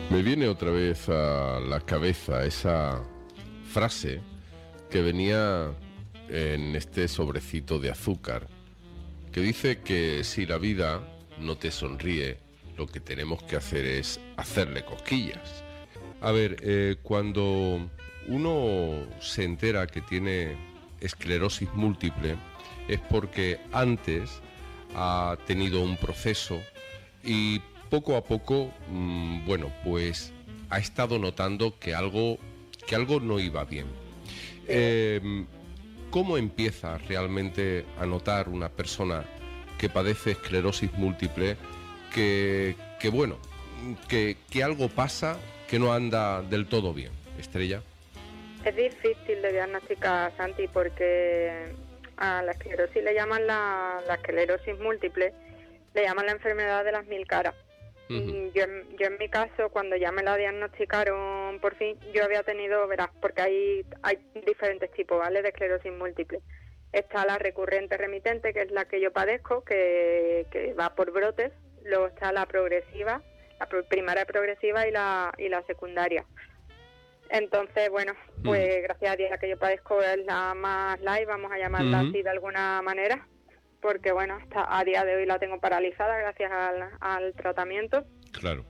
Me viene otra vez a la cabeza esa frase que venía en este sobrecito de azúcar, que dice que si la vida no te sonríe, lo que tenemos que hacer es hacerle cosquillas. A ver, cuando uno se entera que tiene esclerosis múltiple, es porque antes ha tenido un proceso y poco a poco, bueno, pues ha estado notando que algo no iba bien. ¿Cómo empieza realmente a notar una persona que padece esclerosis múltiple que algo pasa, que no anda del todo bien? Estrella. Es difícil de diagnosticar, Santi, porque a la esclerosis le llaman la esclerosis múltiple, le llaman la enfermedad de las mil caras. Uh-huh. Yo en mi caso, cuando ya me la diagnosticaron por fin, yo había tenido, verás, porque hay diferentes tipos, ¿vale?, de esclerosis múltiple. Está la recurrente remitente, que es la que yo padezco, que va por brotes. Luego está la progresiva, la primaria progresiva y la secundaria. Entonces, bueno, pues gracias a Dios la que yo padezco es la más light, vamos a llamarla así de alguna manera, porque bueno, hasta a día de hoy la tengo paralizada gracias al tratamiento. Claro.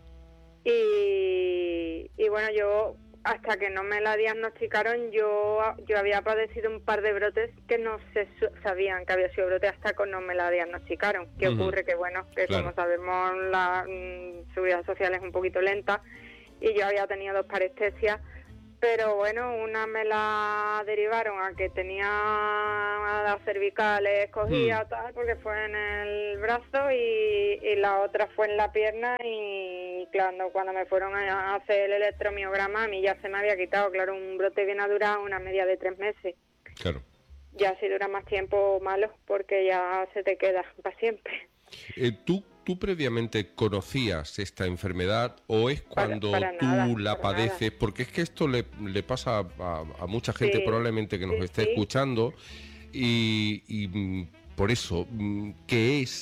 Y bueno, yo hasta que no me la diagnosticaron, yo había padecido un par de brotes que no se sabían que había sido brote hasta que no me la diagnosticaron. ¿Qué ocurre? Que bueno, que claro, como sabemos la seguridad social es un poquito lenta y yo había tenido 2 parestesias. Pero bueno, una me la derivaron a que tenía las cervicales cogidas, tal, porque fue en el brazo, y la otra fue en la pierna, y claro, cuando me fueron a hacer el electromiograma, a mí ya se me había quitado. Claro, un brote viene a durar una media de 3 meses. Claro. Ya si dura más tiempo, malo, porque ya se te queda para siempre. ¿Tú previamente conocías esta enfermedad o es cuando tú la padeces? Porque es que esto le pasa a mucha gente, sí, probablemente que nos esté escuchando, y por eso, ¿qué es?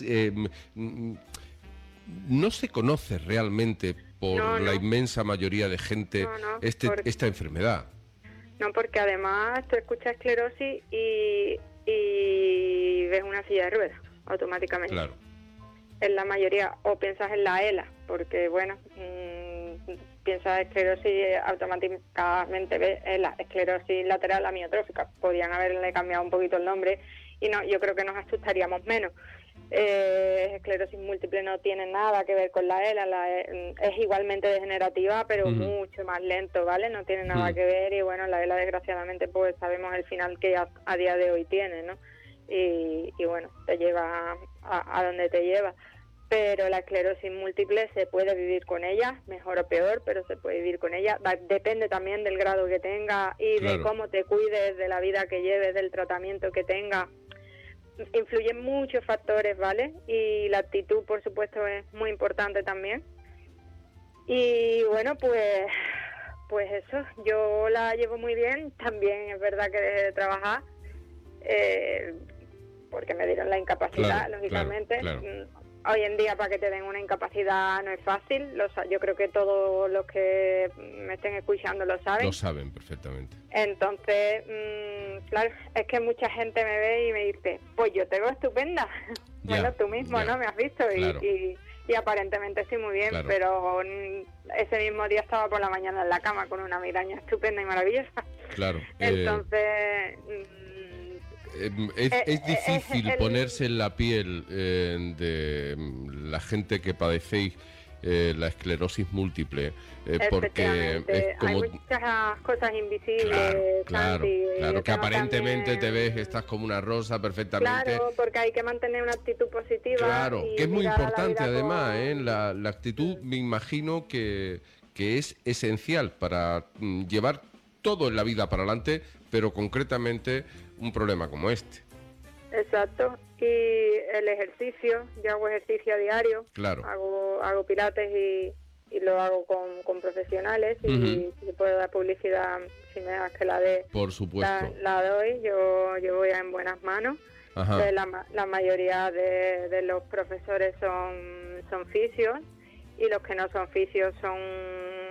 No se conoce realmente por la inmensa mayoría de gente esta enfermedad. No, porque además tú escuchas esclerosis y ves una silla de ruedas automáticamente. Claro. En la mayoría, o piensas en la ELA, porque bueno, piensas esclerosis, automáticamente ves la esclerosis lateral amiotrófica. Podían haberle cambiado un poquito el nombre y no, yo creo que nos asustaríamos menos. Esclerosis múltiple no tiene nada que ver con la ELA, es igualmente degenerativa, pero mucho más lento, ¿vale? No tiene nada que ver, y bueno, la ELA desgraciadamente pues sabemos el final que a día de hoy tiene, ¿no? Y bueno, te lleva a donde te lleva. Pero la esclerosis múltiple se puede vivir con ella, mejor o peor, pero se puede vivir con ella. Depende también del grado que tenga y de cómo te cuides, de la vida que lleves, del tratamiento que tenga. Influyen muchos factores, ¿vale? Y la actitud, por supuesto, es muy importante también. Y bueno, pues eso, yo la llevo muy bien. También es verdad que dejé de trabajar, porque me dieron la incapacidad, lógicamente. Claro. Hoy en día, para que te den una incapacidad no es fácil. Yo creo que todos los que me estén escuchando lo saben. Lo saben perfectamente. Entonces, claro, es que mucha gente me ve y me dice, pues yo te veo estupenda. Bueno, tú mismo, ¿no? Me has visto, claro. y aparentemente estoy muy bien, pero ese mismo día estaba por la mañana en la cama con una migraña estupenda y maravillosa. Claro. Entonces... Es difícil ponerse en la piel de la gente que padecéis la esclerosis múltiple, porque es como... hay muchas cosas invisibles. Claro, que aparentemente también... te ves, estás como una rosa perfectamente. Claro, porque hay que mantener una actitud positiva. Claro, que es muy importante además, la actitud, me imagino que es esencial para llevar todo en la vida para adelante, pero concretamente un problema como este. Exacto. Y el ejercicio, yo hago ejercicio a diario. Claro. Hago pilates y lo hago con profesionales, y si puedo dar publicidad, si me das que la dé, por supuesto, la doy. Yo voy en buenas manos. La mayoría de los profesores son fisios, y los que no son fisios son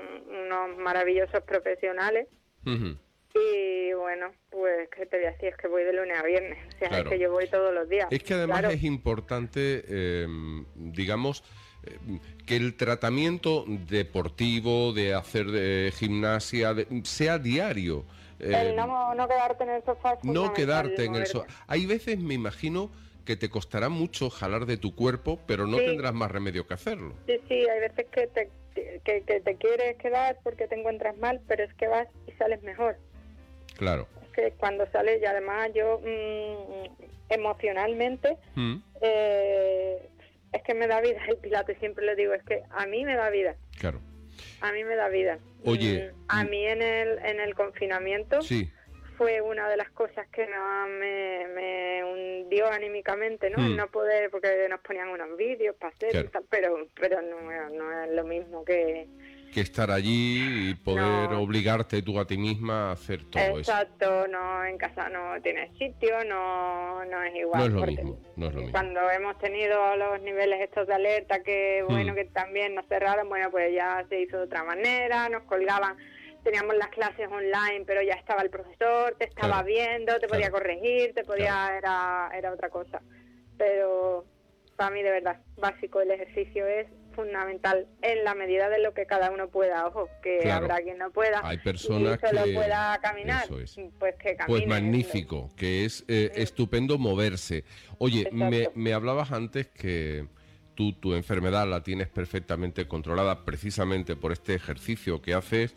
unos maravillosos profesionales. Ujú. Y bueno, pues que te voy a decir, es que voy de lunes a viernes, o sea, Claro. es que yo voy todos los días. Es que además Claro, es importante, digamos, que el tratamiento deportivo, de hacer gimnasia, sea diario. el no quedarte en el sofá es No fundamental, quedarte en el moverte. Hay veces, me imagino, que te costará mucho jalar de tu cuerpo, pero no Sí. tendrás más remedio que hacerlo. Sí, sí, hay veces que te quieres quedar porque te encuentras mal, pero es que vas y sales mejor. Claro. Es que cuando sales, y además yo emocionalmente, Mm, es que me da vida el pilates, siempre le digo, es que a mí me da vida, claro. a mí me da vida. Oye, A mí en el confinamiento sí. fue una de las cosas que me hundió anímicamente, ¿no? Mm. El no poder, porque nos ponían unos vídeos para hacer Claro. y tal, pero no es lo mismo que... Que estar allí y poder No. obligarte tú a ti misma a hacer todo eso. Exacto, no, en casa no tienes sitio, no es igual. No es lo porque mismo, no es lo mismo. Cuando hemos tenido los niveles estos de alerta, que bueno, que también nos cerraron, bueno, pues ya se hizo de otra manera, nos colgaban, teníamos las clases online, pero ya estaba el profesor, te estaba Claro, viendo, te podía claro, corregir, te podía, era otra cosa. Pero para mí, de verdad, básico, el ejercicio es fundamental en la medida de lo que cada uno pueda. Ojo, que Claro. habrá quien no pueda Hay personas y solo que... pueda caminar, Eso es. pues que camine. Pues magnífico, que es estupendo moverse. Oye, Exacto. me hablabas antes que tú tu enfermedad la tienes perfectamente controlada precisamente por este ejercicio que haces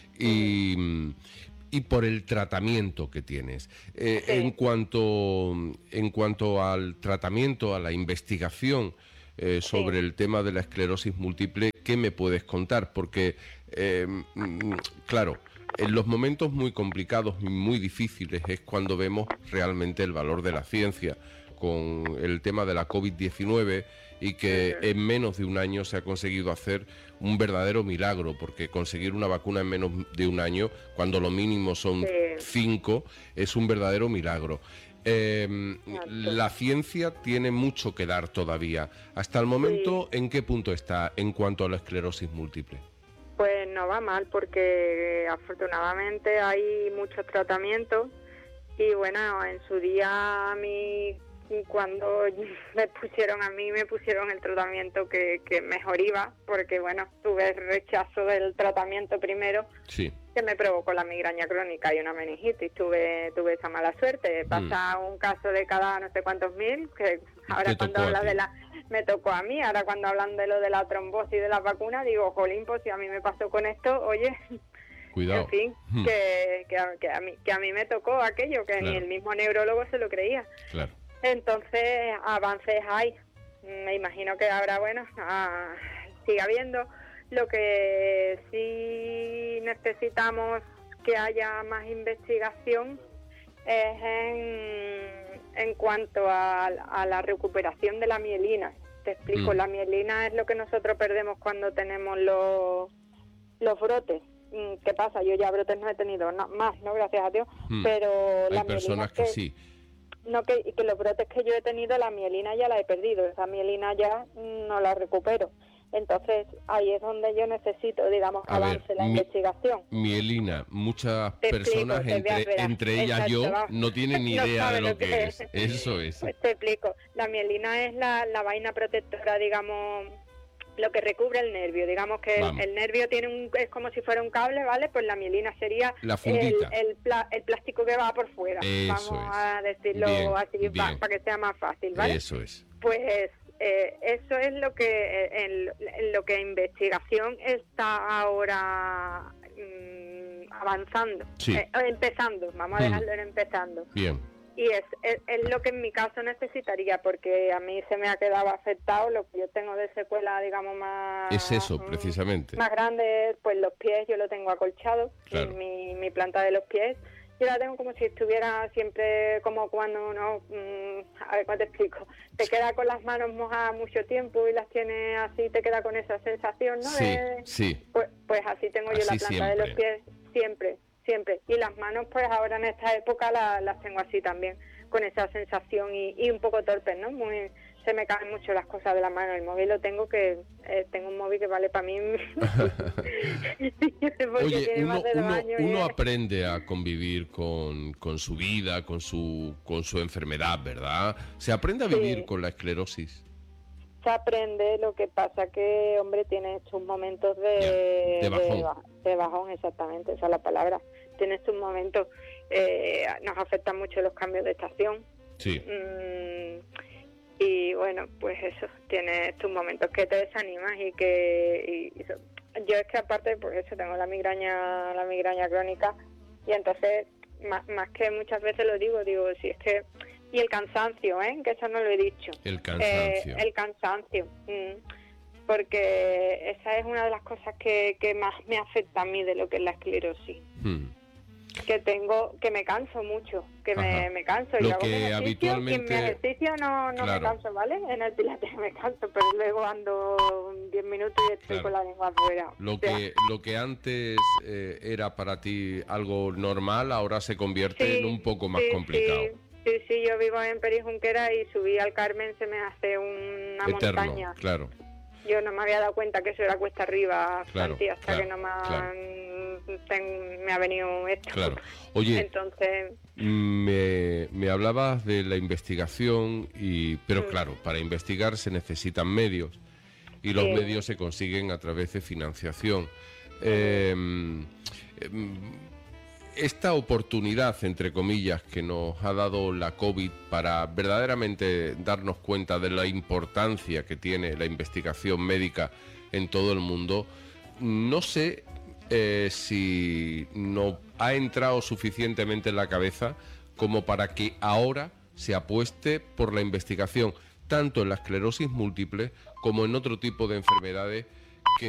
y por el tratamiento que tienes. Sí. En cuanto al tratamiento, a la investigación sobre el tema de la esclerosis múltiple, ¿qué me puedes contar? Porque, claro, en los momentos muy complicados y muy difíciles es cuando vemos realmente el valor de la ciencia, con el tema de la COVID-19 y que en menos de un año se ha conseguido hacer un verdadero milagro, porque conseguir una vacuna en menos de un año, cuando lo mínimo son 5, es un verdadero milagro. La ciencia tiene mucho que dar todavía. Hasta el momento, ¿en qué punto está en cuanto a la esclerosis múltiple? Pues no va mal, porque afortunadamente hay muchos tratamientos y bueno, en su día a mí, cuando me pusieron el tratamiento que mejor iba, porque bueno, tuve el rechazo del tratamiento primero, Sí. que me provocó la migraña crónica y una meningitis. Tuve esa mala suerte. Pasa un caso de cada no sé cuántos mil, que ahora cuando hablas de me tocó a mí, ahora cuando hablan de lo de la trombosis de las vacunas, digo, jolín, pues si a mí me pasó con esto, oye, Cuidado. en fin, que a mí me tocó aquello, que ni el mismo neurólogo se lo creía. Claro. Entonces, avances hay. Me imagino que ahora, bueno, sigue habiendo. Lo que sí necesitamos que haya más investigación es en cuanto a la recuperación de la mielina. Te explico, la mielina es lo que nosotros perdemos cuando tenemos los brotes. ¿Qué pasa? Yo ya brotes no he tenido más, ¿no? Gracias a Dios. Pero hay personas que sí. No, que los brotes que yo he tenido, la mielina ya la he perdido. Esa mielina ya no la recupero. Entonces, ahí es donde yo necesito, digamos, que avance la investigación. Mielina, muchas personas, entre ellas yo, no tienen ni idea de lo que es. Eso es. Pues te explico. La mielina es la vaina protectora, digamos, lo que recubre el nervio. Digamos que el nervio es como si fuera un cable, ¿vale? Pues la mielina sería la fundita. El plástico que va por fuera. Eso Vamos a decirlo así para que sea más fácil, ¿vale? Eso es. Pues eso es lo que en lo que investigación está ahora avanzando, empezando, vamos a dejarlo en empezando. Bien. Y es lo que en mi caso necesitaría, porque a mí se me ha quedado afectado lo que yo tengo de secuela, digamos, más... Es eso, precisamente. Más grande, pues los pies, yo lo tengo acolchado, claro. mi planta de los pies. Yo la tengo como si estuviera siempre, como cuando uno, a ver, ¿cómo te explico? Te queda con las manos mojadas mucho tiempo y las tienes así, te queda con esa sensación, ¿no? Sí, sí. Pues así tengo yo la planta de los pies siempre. Y las manos, pues ahora en esta época las tengo así también, con esa sensación y un poco torpes, ¿no? Muy se me caen mucho las cosas de la mano. El móvil lo tengo tengo un móvil que vale para mí. Oye, uno aprende a convivir con su vida, con su enfermedad, ¿verdad? Se aprende a vivir con la esclerosis. Se aprende, lo que pasa que, hombre, tiene estos momentos de bajón. De bajón, exactamente, esa es la palabra. Tiene estos momentos, nos afectan mucho los cambios de estación. Sí. Y bueno, pues eso, tiene estos momentos que te desanimas yo es que aparte, pues eso, tengo la migraña crónica, y entonces, más que muchas veces lo digo, si es que... Y el cansancio, que eso no lo he dicho. El cansancio. El cansancio. Porque esa es una de las cosas que más me afecta a mí de lo que es la esclerosis. Que me canso mucho, me canso. Lo yo hago que habitualmente... Y en mi ejercicio no claro. me canso, ¿vale? En el pilates me canso, pero luego ando 10 minutos y estoy con la lengua afuera. Lo que antes era para ti algo normal, ahora se convierte en un poco más complicado. Sí, yo vivo en Perijunquera y subí al Carmen se me hace una eterno, montaña. Claro. Yo no me había dado cuenta que eso era cuesta arriba, Santi, hasta que no me ha venido esto. Claro. Oye, entonces me hablabas de la investigación, pero claro, para investigar se necesitan medios y los medios se consiguen a través de financiación. Esta oportunidad, entre comillas, que nos ha dado la COVID para verdaderamente darnos cuenta de la importancia que tiene la investigación médica en todo el mundo, no sé si nos ha entrado suficientemente en la cabeza como para que ahora se apueste por la investigación, tanto en la esclerosis múltiple como en otro tipo de enfermedades